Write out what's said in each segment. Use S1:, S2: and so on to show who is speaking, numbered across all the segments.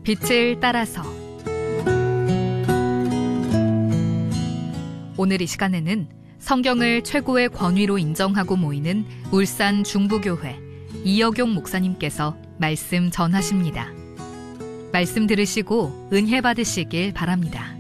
S1: 빛을 따라서. 오늘 이 시간에는 성경을 최고의 권위로 인정하고 모이는 울산 중부교회 이여경 목사님께서 말씀 전하십니다. 말씀 들으시고 은혜 받으시길 바랍니다.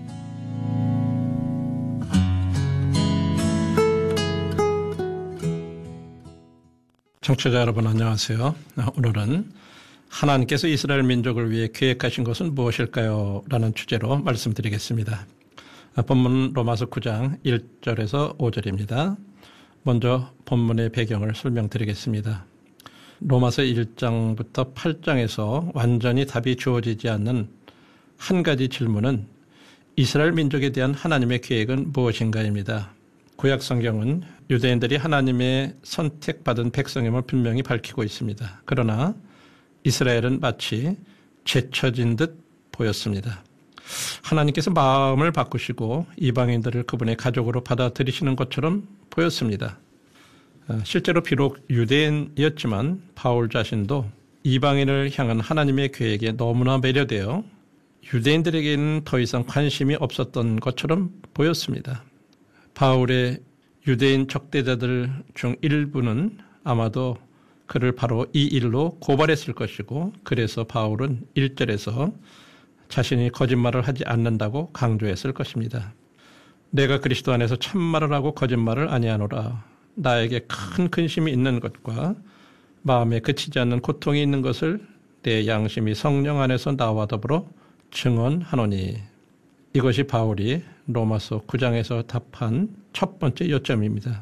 S2: 청취자 여러분 안녕하세요. 오늘은 하나님께서 이스라엘 민족을 위해 계획하신 것은 무엇일까요? 라는 주제로 말씀드리겠습니다. 본문 로마서 9장 1절에서 5절입니다. 먼저 본문의 배경을 설명드리겠습니다. 로마서 1장부터 8장에서 완전히 답이 주어지지 않는 한 가지 질문은 이스라엘 민족에 대한 하나님의 계획은 무엇인가입니다. 구약 성경은 유대인들이 하나님의 선택받은 백성임을 분명히 밝히고 있습니다. 그러나 이스라엘은 마치 제쳐진 듯 보였습니다. 하나님께서 마음을 바꾸시고 이방인들을 그분의 가족으로 받아들이시는 것처럼 보였습니다. 실제로 비록 유대인이었지만 바울 자신도 이방인을 향한 하나님의 계획에 너무나 매료되어 유대인들에게는 더 이상 관심이 없었던 것처럼 보였습니다. 바울의 유대인 적대자들 중 일부는 아마도 그를 바로 이 일로 고발했을 것이고, 그래서 바울은 1절에서 자신이 거짓말을 하지 않는다고 강조했을 것입니다. 내가 그리스도 안에서 참말을 하고 거짓말을 아니하노라. 나에게 큰 근심이 있는 것과 마음에 그치지 않는 고통이 있는 것을 내 양심이 성령 안에서 나와 더불어 증언하노니. 이것이 바울이 로마서 9장에서 답한 첫 번째 요점입니다.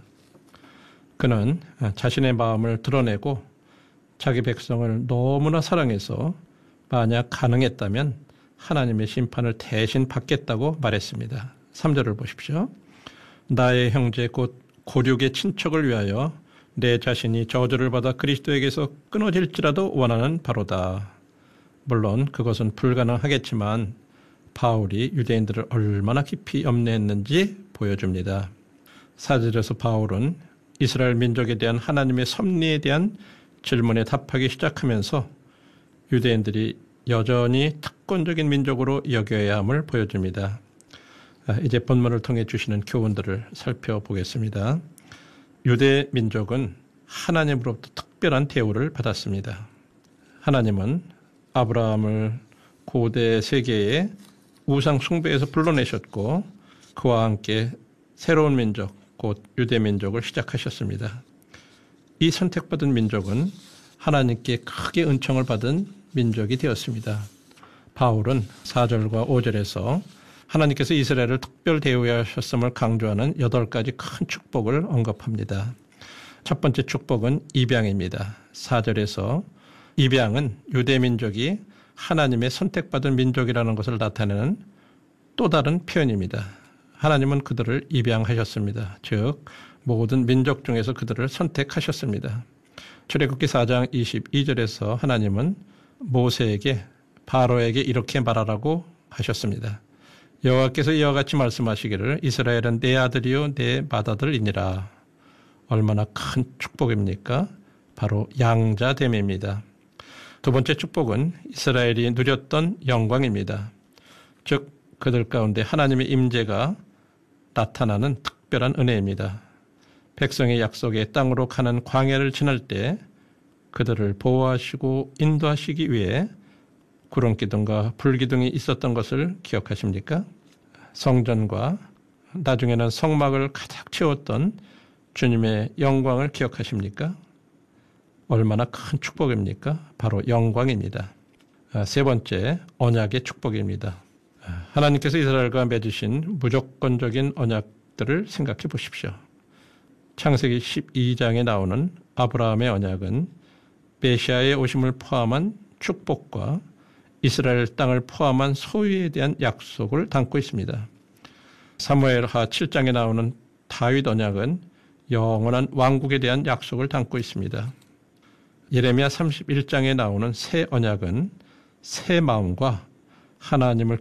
S2: 그는 자신의 마음을 드러내고 자기 백성을 너무나 사랑해서 만약 가능했다면 하나님의 심판을 대신 받겠다고 말했습니다. 3절을 보십시오. 나의 형제 곧 고륙의 친척을 위하여 내 자신이 저주를 받아 그리스도에게서 끊어질지라도 원하는 바로다. 물론 그것은 불가능하겠지만 바울이 유대인들을 얼마나 깊이 염려했는지 보여줍니다. 4절에서 바울은 이스라엘 민족에 대한 하나님의 섭리에 대한 질문에 답하기 시작하면서 유대인들이 여전히 특권적인 민족으로 여겨야 함을 보여줍니다. 이제 본문을 통해 주시는 교훈들을 살펴보겠습니다. 유대 민족은 하나님으로부터 특별한 대우를 받았습니다. 하나님은 아브라함을 고대 세계의 우상 숭배에서 불러내셨고 그와 함께 새로운 민족, 곧 유대 민족을 시작하셨습니다. 이 선택받은 민족은 하나님께 크게 은총을 받은 민족이 되었습니다. 바울은 4절과 5절에서 하나님께서 이스라엘을 특별 대우하셨음을 강조하는 8가지 큰 축복을 언급합니다. 첫 번째 축복은 입양입니다. 4절에서 입양은 유대 민족이 하나님의 선택받은 민족이라는 것을 나타내는 또 다른 표현입니다. 하나님은 그들을 입양하셨습니다. 즉 모든 민족 중에서 그들을 선택하셨습니다. 출애굽기 4장 22절에서 하나님은 모세에게 바로에게 이렇게 말하라고 하셨습니다. 여호와께서 이와 같이 말씀하시기를 이스라엘은 내 아들이요 내 맏아들이니라. 얼마나 큰 축복입니까? 바로 양자됨입니다. 두 번째 축복은 이스라엘이 누렸던 영광입니다. 즉 그들 가운데 하나님의 임재가 나타나는 특별한 은혜입니다. 백성의 약속의 땅으로 가는 광야를 지날 때 그들을 보호하시고 인도하시기 위해 구름기둥과 불기둥이 있었던 것을 기억하십니까? 성전과 나중에는 성막을 가득 채웠던 주님의 영광을 기억하십니까? 얼마나 큰 축복입니까? 바로 영광입니다. 세 번째, 언약의 축복입니다. 하나님께서 이스라엘과 맺으신 무조건적인 언약들을 생각해 보십시오. 창세기 12장에 나오는 아브라함의 언약은 메시아의 오심을 포함한 축복과 이스라엘 땅을 포함한 소유에 대한 약속을 담고 있습니다. 사무엘하 7장에 나오는 다윗 언약은 영원한 왕국에 대한 약속을 담고 있습니다. 예레미야 31장에 나오는 새 언약은 새 마음과 하나님을